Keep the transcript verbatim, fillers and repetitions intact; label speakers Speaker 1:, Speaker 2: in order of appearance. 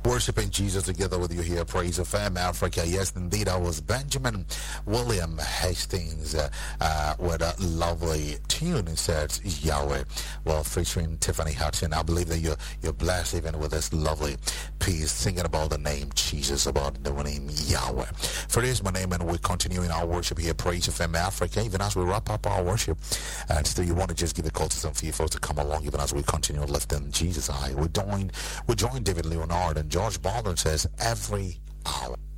Speaker 1: Worshiping Jesus together with you here, Praise F M Africa. Yes, indeed, I was Benjamin William Hastings uh, uh, with a lovely tune. It says Yahweh. Well, featuring Tiffany Hudson. I believe that you're you're blessed even with this lovely piece singing about the name Jesus, about the name Yahweh. For this, my name, and we're continuing our worship here, Praise F M Africa. Even as we wrap up our worship, and still, you want to just give a call to some few folks to come along, even as we continue lifting Jesus high. We join, we join David Leonard and George Baldwin says every hour.